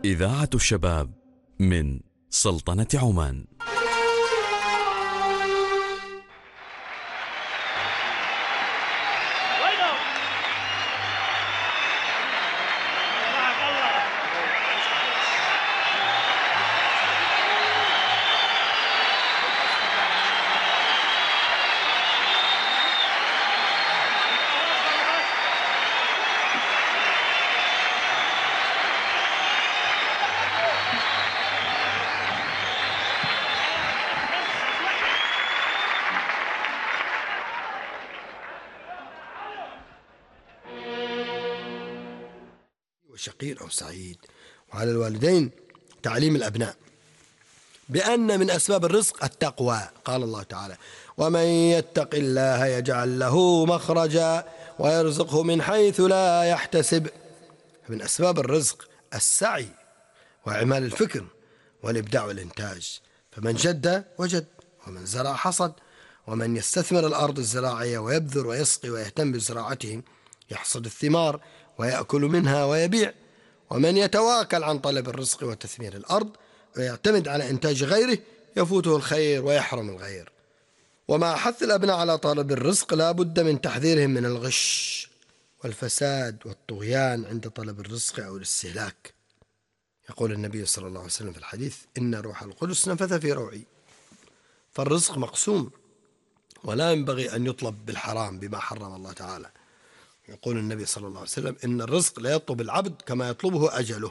إذاعة الشباب من سلطنة عمان. شقي أو سعيد. وعلى الوالدين تعليم الأبناء بأن من أسباب الرزق التقوى. قال الله تعالى: ومن يتق الله يجعل له مخرجا ويرزقه من حيث لا يحتسب. من أسباب الرزق السعي وإعمال الفكر والإبداع والإنتاج، فمن جد وجد، ومن زرع حصد، ومن يستثمر الأرض الزراعية ويبذر ويسقي ويهتم بزراعته يحصد الثمار ويأكل منها ويبيع. ومن يتواكل عن طلب الرزق وتثمير الأرض ويعتمد على إنتاج غيره يفوته الخير ويحرم الغير. ومع حث الأبناء على طلب الرزق لا بد من تحذيرهم من الغش والفساد والطغيان عند طلب الرزق أو الاستهلاك. يقول النبي صلى الله عليه وسلم في الحديث: إن روح القدس نفث في روعي. فالرزق مقسوم ولا ينبغي أن يطلب بالحرام بما حرم الله تعالى. يقول النبي صلى الله عليه وسلم: إن الرزق لا يطلب العبد كما يطلبه أجله.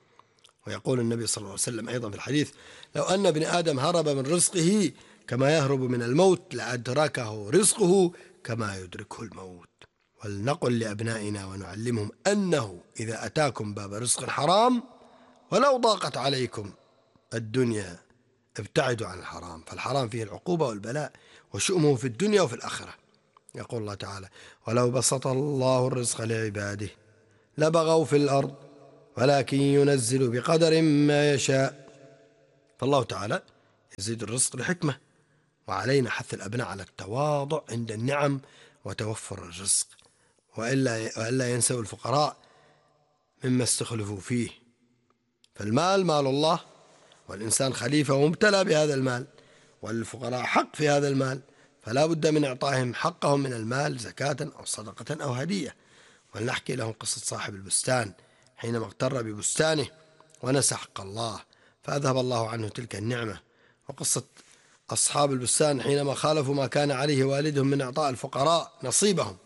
ويقول النبي صلى الله عليه وسلم أيضا في الحديث: لو أن ابن آدم هرب من رزقه كما يهرب من الموت لأدركه رزقه كما يدركه الموت. ولنقل لأبنائنا ونعلمهم أنه إذا أتاكم باب رزق حرام ولو ضاقت عليكم الدنيا ابتعدوا عن الحرام، فالحرام فيه العقوبة والبلاء وشؤمه في الدنيا وفي الآخرة. يقول الله تعالى: ولو بسط الله الرزق لعباده لبغوا في الأرض ولكن ينزل بقدر ما يشاء. فالله تعالى يزيد الرزق لحكمة، وعلينا حث الأبناء على التواضع عند النعم وتوفر الرزق، وإلا ينسوا الفقراء مما استخلفوا فيه. فالمال مال الله، والإنسان خليفة ومبتلى بهذا المال، والفقراء حق في هذا المال، فلا بد من إعطائهم حقهم من المال زكاة أو صدقة أو هدية. ولنحكي لهم قصة صاحب البستان حينما اغتر ببستانه ونسى حق الله فأذهب الله عنه تلك النعمة، وقصة أصحاب البستان حينما خالفوا ما كان عليه والدهم من إعطاء الفقراء نصيبهم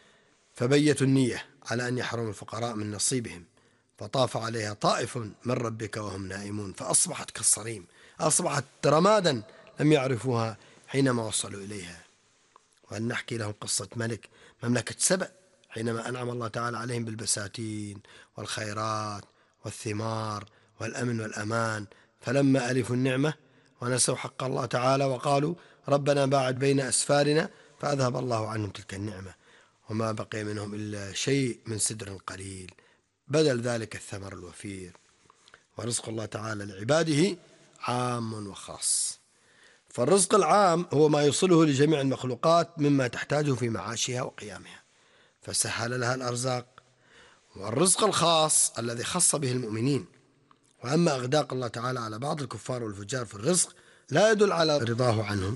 فبيتوا النية على أن يحرموا الفقراء من نصيبهم، فطاف عليها طائف من ربك وهم نائمون فأصبحت كالصريم، أصبحت رمادا لم يعرفوها حينما وصلوا إليها. وأن نحكي لهم قصة مملكة سبأ حينما أنعم الله تعالى عليهم بالبساتين والخيرات والثمار والأمن والأمان، فلما ألفوا النعمة ونسوا حق الله تعالى وقالوا ربنا باعد بين أسفارنا فأذهب الله عنهم تلك النعمة، وما بقي منهم إلا شيء من سدر قليل بدل ذلك الثمر الوفير. ورزق الله تعالى لعباده عام وخاص. فالرزق العام هو ما يوصله لجميع المخلوقات مما تحتاجه في معاشها وقيامها، فسهل لها الأرزاق. والرزق الخاص الذي خص به المؤمنين. وأما إغداق الله تعالى على بعض الكفار والفجار في الرزق لا يدل على رضاه عنهم.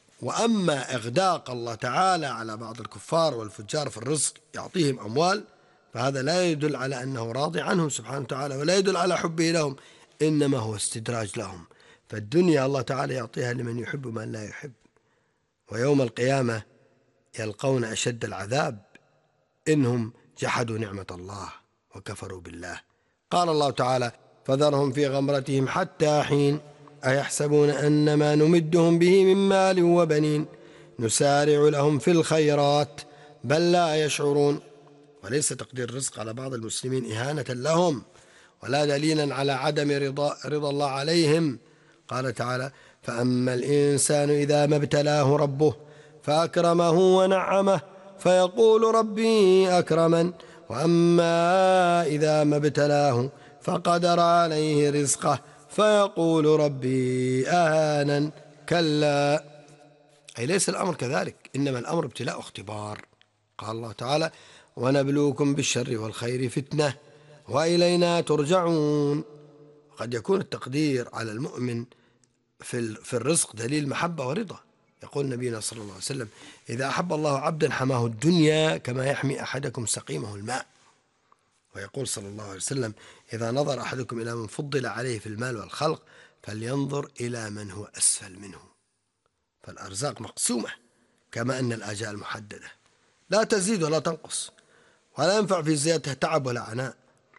وأما إغداق الله تعالى على بعض الكفار والفجار في الرزق يعطيهم أموال، فهذا لا يدل على أنه راضي عنهم سبحانه وتعالى، ولا يدل على حبه لهم، إنما هو استدراج لهم. فالدنيا الله تعالى يعطيها لمن يحب ومن لا يحب، ويوم القيامة يلقون أشد العذاب إنهم جحدوا نعمة الله وكفروا بالله. قال الله تعالى: فذرهم في غمرتهم حتى حين أيحسبون أن ما نمدهم به من مال وبنين نسارع لهم في الخيرات بل لا يشعرون. وليس تقدير الرزق على بعض المسلمين إهانة لهم ولا دليلا على عدم رضا الله عليهم. قال تعالى: فأما الإنسان إذا ما ابتلاه ربه فأكرمه ونعمه فيقول ربي أكرمن، وأما إذا ما ابتلاه فقدر عليه رزقه فيقول ربي أهانن. كلا، أي ليس الأمر كذلك، إنما الأمر ابتلاء اختبار. قال الله تعالى: ونبلوكم بالشر والخير فتنة وإلينا ترجعون. قد يكون التقدير على المؤمن في الرزق دليل محبة ورضا. يقول نبينا صلى الله عليه وسلم: إذا أحب الله عبدا حماه الدنيا كما يحمي أحدكم سقيمه الماء. ويقول صلى الله عليه وسلم: إذا نظر أحدكم إلى من فضل عليه في المال والخلق فلينظر إلى من هو أسفل منه. فالأرزاق مقسومة كما أن الآجال محددة، لا تزيد ولا تنقص، ولا ينفع في زيادتها تعب ولا عناء،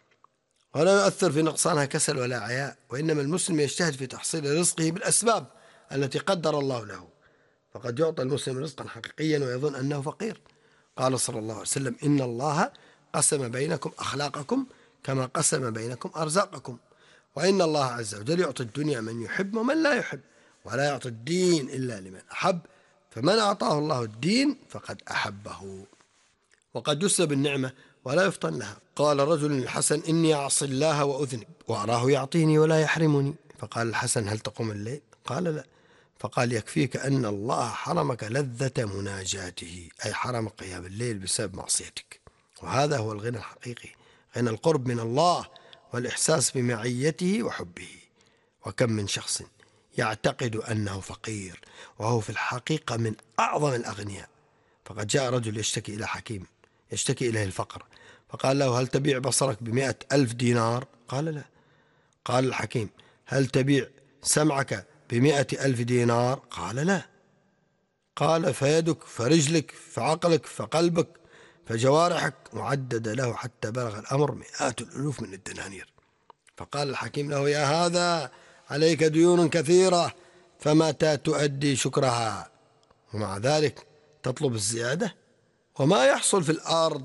ولا يؤثر في نقصانها كسل ولا عياء. وإنما المسلم يجتهد في تحصيل رزقه بالأسباب التي قدر الله له، فقد يعطى المسلم رزقا حقيقيا ويظن أنه فقير. قال صلى الله عليه وسلم: إن الله قسم بينكم أخلاقكم كما قسم بينكم أرزاقكم. وإن الله عز وجل يعطي الدنيا من يحب ومن لا يحب، ولا يعطي الدين إلا لمن أحب، فمن أعطاه الله الدين فقد أحبه. وقد يسلب النعمة ولا يفطن لها. قال رجل للحسن: إني أعصي الله وأذنب وأراه يعطيني ولا يحرمني. فقال الحسن: هل تقوم الليل؟ قال: لا. فقال: يكفيك أن الله حرمك لذة مناجاته، أي حرم قيام الليل بسبب معصيتك. وهذا هو الغنى الحقيقي، غنى القرب من الله والإحساس بمعيته وحبه. وكم من شخص يعتقد أنه فقير وهو في الحقيقة من أعظم الأغنياء. فقد جاء رجل يشتكي إلى حكيم يشتكي إليه الفقر، فقال له: هل تبيع بصرك ب100,000 دينار؟ قال: لا. قال الحكيم: هل تبيع سمعك ب100,000 دينار؟ قال: لا. قال: فيدك فرجلك فعقلك فقلبك فجوارحك، وعدد له حتى بلغ الأمر 100,000 من الدنانير. فقال الحكيم له: يا هذا عليك ديون كثيرة، فمتى تؤدي شكرها؟ ومع ذلك تطلب الزيادة؟ وما يحصل في الأرض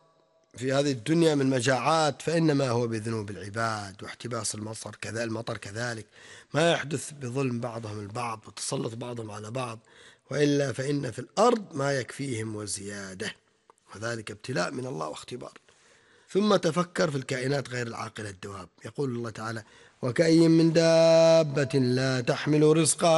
في هذه الدنيا من مجاعات فإنما هو بذنوب العباد واحتباس المطر كذلك، ما يحدث بظلم بعضهم البعض وتسلط بعضهم على بعض، وإلا فإن في الأرض ما يكفيهم وزيادة، وذلك ابتلاء من الله واختبار. ثم تفكر في الكائنات غير العاقلة الدواب. يقول الله تعالى: وكأي من دابة لا تحمل رزقها